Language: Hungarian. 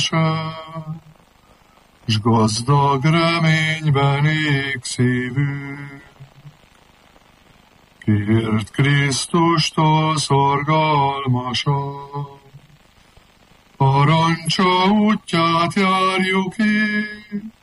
s gazdag reményben ég szívünk. Kért Krisztustól szorgalmasan, parancsa útját járjuk így,